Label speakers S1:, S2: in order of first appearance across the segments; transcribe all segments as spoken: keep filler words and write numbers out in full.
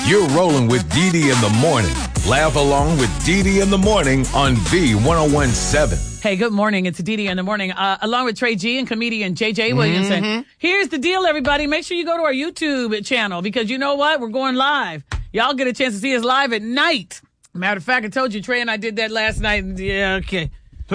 S1: You're rolling with Dee Dee in the morning. Laugh along with Dee Dee in the morning on V one oh one point seven.
S2: Hey, good morning. It's Dee Dee in the morning, uh, along with Trey G and comedian J J Williamson. Mm-hmm. Here's the deal, everybody. Make sure you go to our YouTube channel because you know what? We're going live. Y'all get a chance to see us live at night. Matter of fact, I told you, Trey and I did that last night. Yeah, okay.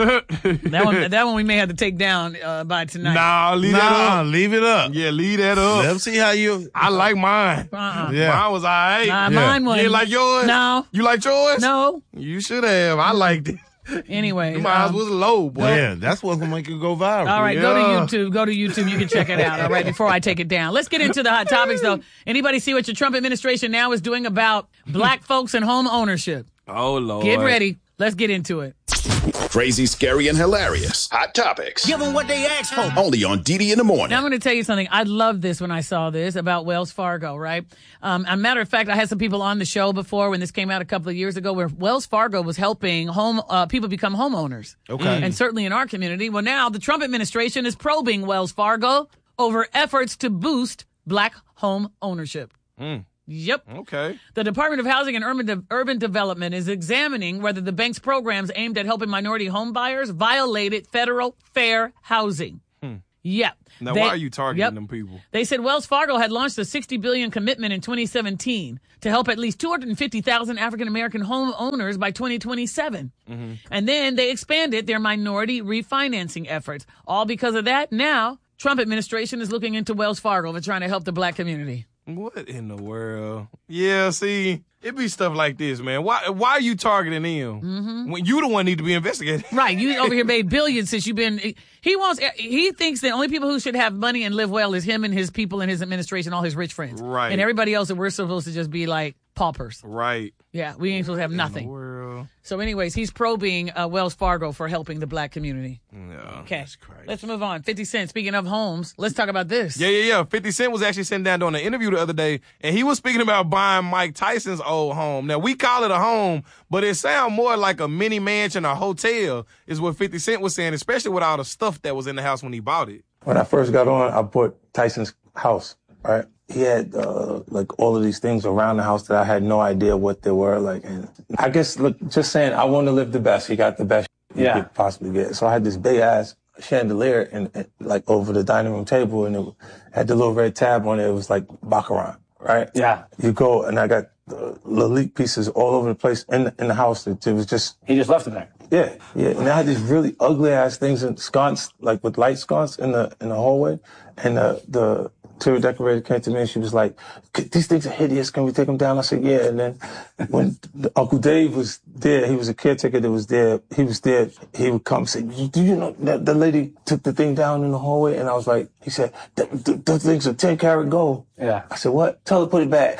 S2: that one, that one we may have to take down uh, by tonight.
S3: Nah, leave
S4: nah,
S3: that up.
S4: leave it up.
S3: Yeah, leave that up.
S4: Let's see how you.
S3: I like mine.
S2: Uh-uh.
S4: Yeah.
S3: Mine was all right.
S2: Nah,
S4: Yeah.
S2: mine was.
S3: You didn't like yours?
S2: No.
S3: You like yours?
S2: No.
S3: You should have. I liked it.
S2: Anyway.
S3: Mine
S2: um,
S3: was low, boy.
S4: Yeah, that's what's gonna make it go viral.
S2: All right,
S3: Yeah.
S2: go to YouTube. Go to YouTube. You can check it out, all right, before I take it down. Let's get into the hot topics, though. Anybody see what your Trump administration now is doing about black folks and home ownership?
S3: Oh, Lord.
S2: Get ready. Let's get into it.
S5: Crazy, scary, and hilarious. Hot topics.
S6: Give them what they asked for.
S5: Only on Dee Dee in the morning.
S2: Now, I'm going to tell you something. I love this when I saw this about Wells Fargo, right? Um, a matter of fact, I had some people on the show before when this came out a couple of years ago where Wells Fargo was helping home uh, people become homeowners.
S4: Okay.
S2: And certainly in our community. Well, now the Trump administration is probing Wells Fargo over efforts to boost black home ownership.
S3: Mm.
S2: Yep.
S3: Okay.
S2: The Department of Housing and Urban, De- Urban Development is examining whether the bank's programs aimed at helping minority home buyers violated federal fair housing. Hmm. Yep.
S3: Now,
S2: They-
S3: why are you targeting
S2: yep.
S3: them people?
S2: They said Wells Fargo had launched a sixty billion dollars commitment in twenty seventeen to help at least two hundred fifty thousand African-American homeowners by twenty twenty-seven. Mm-hmm. And then they expanded their minority refinancing efforts. All because of that, now Trump administration is looking into Wells Fargo for trying to help the black community.
S3: What in the world? Yeah, see, it be stuff like this, man. Why Why are you targeting him mm-hmm. when you the one need to be investigated?
S2: Right. You over here made billions since you've been. He wants. He thinks the only people who should have money and live well is him and his people and his administration, all his rich friends.
S3: Right.
S2: And everybody else that we're supposed to just be like paupers.
S3: Right.
S2: Yeah, we ain't supposed to have nothing.
S3: In the world?
S2: So, anyways, he's probing uh, Wells Fargo for helping the black community.
S3: Yeah.
S2: Okay. Let's move on. fifty Cent, speaking of homes, let's talk about this.
S3: Yeah, yeah, yeah. fifty Cent was actually sitting down doing an interview the other day, and he was speaking about buying Mike Tyson's old home. Now, we call it a home, but it sounds more like a mini mansion or hotel is what fifty Cent was saying, especially with all the stuff that was in the house when he bought it.
S7: When I first got on, I bought Tyson's house, right? He had, uh, like, all of these things around the house that I had no idea what they were, like, and I guess, look, just saying, I want to live the best. He got the best you
S6: Yeah.
S7: could possibly get. So I had this big-ass chandelier, and, and, like, over the dining room table, and it had the little red tab on it. It was like Baccarat, right?
S6: Yeah.
S7: You go, and I got the Lalique pieces all over the place in the, in the house. It, it was just...
S6: He just left it there.
S7: Yeah, yeah. And I had these really ugly ass things in sconce, like with light sconce in the in the hallway. And the the interior decorator came to me and she was like, "These things are hideous. Can we take them down?" I said, "Yeah." And then when the, Uncle Dave was there, he was a caretaker that was there. He was there. He would come and say, "Do you know that the lady took the thing down in the hallway?" And I was like, he said, "Those things are ten karat gold."
S6: Yeah.
S7: I said, "What? Tell her to put it back."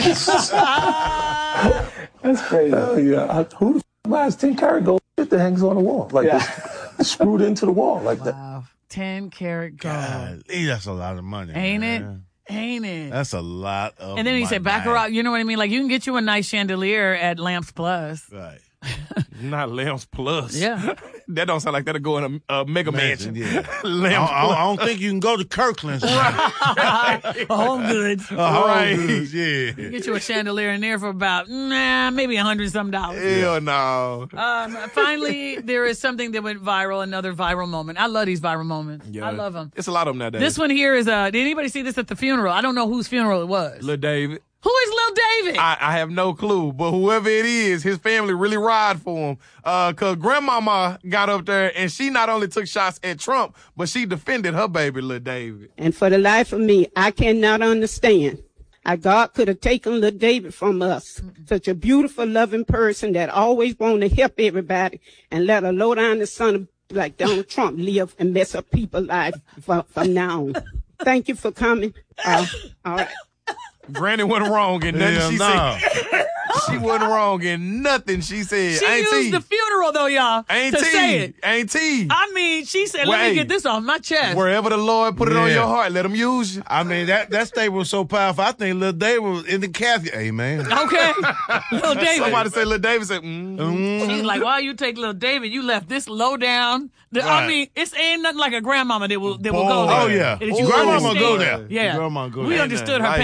S6: That's crazy.
S7: Oh yeah. I, who the f- buys ten karat gold shit that hangs on the wall? Like
S6: Yeah.
S7: it's screwed into the wall like that.
S2: Wow. ten karat gold.
S4: God, that's a lot of money.
S2: Ain't
S4: man.
S2: it? Ain't it?
S4: That's a lot of
S2: and then he
S4: money.
S2: said Baccarat, you know what I mean? Like, you can get you a nice chandelier at Lamps Plus.
S4: Right.
S3: Not Lamps Plus.
S2: Yeah.
S3: That don't sound like that'll go in a, a mega mansion.
S4: Mansion, yeah.
S3: Lamps
S4: I, I,
S3: Plus.
S4: I don't think you can go to Kirkland's.
S2: Home goods.
S4: Uh, Home
S3: Right.
S4: Goods, yeah.
S2: Get you a chandelier in there for about, nah, maybe a hundred some dollars.
S3: Hell no.
S2: Um, finally, there is something that went viral, another viral moment. I love these viral moments.
S3: Yeah.
S2: I love them.
S3: It's a lot of them nowadays.
S2: This one here is, uh, did anybody see this at the funeral? I don't know whose funeral it was.
S3: Lil David.
S2: Who is Lil David?
S3: I, I have no clue, but whoever it is, his family really ride for him. Uh, cause grandmama got up there and she not only took shots at Trump, but she defended her baby, Lil David.
S8: And for the life of me, I cannot understand how God could have taken Lil David from us. Such a beautiful, loving person that always wanted to help everybody and let a low down the son of like Donald Trump live and mess up people's lives from, from now on. Thank you for coming. Uh, all right.
S3: Granny wasn't wrong in nothing
S4: Hell
S3: she
S4: no.
S3: said. She wasn't wrong in nothing she said.
S2: She
S3: Ain't
S2: used
S3: T.
S2: the funeral, though, y'all,
S3: Ain't
S2: to
S3: T.
S2: say it.
S3: Ain't T.
S2: I mean, she said, let
S3: Wait.
S2: me get this off my chest.
S3: Wherever the Lord put it on
S4: Yeah.
S3: your heart, let him use you.
S4: I mean, that, that statement was so powerful. I think Lil David was in the casket. Amen.
S2: Okay. Lil David.
S3: Somebody said, Lil David said, mm.
S2: She's like, why you take Lil David? You left this low down. The, I
S4: Right.
S2: mean, it's ain't nothing like a grandmama that will that will
S3: Boy.
S2: go there.
S4: Oh, yeah.
S2: That you
S4: Grandmama
S2: understand.
S4: go there.
S2: Yeah.
S4: Grandma go
S2: we
S4: there.
S2: understood
S3: Ain't
S2: her
S3: nothing
S2: pain,
S3: like
S2: didn't
S4: Oh,
S2: we?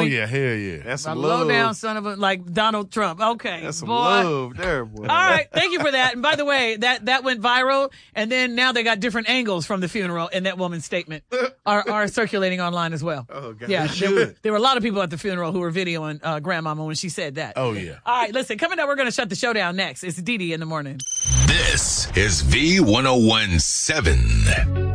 S4: yeah, hell yeah.
S3: That's
S2: A
S3: some
S2: low
S3: love.
S2: down son of a, like Donald Trump. Okay.
S3: That's some
S2: boy.
S3: love there, boy.
S2: All right. Thank you for that. And by the way, that, that went viral. And then now they got different angles from the funeral, and that woman's statement are, are circulating online as well.
S3: Oh, God.
S2: Yeah.
S4: They
S2: There, were-
S4: should.
S2: there were a lot of people at the funeral who were videoing uh, Grandmama when she said that.
S4: Oh, yeah.
S2: All right. Listen, coming up, we're going to shut the show down next. It's Dee Dee in the morning.
S1: This is V one oh one seven.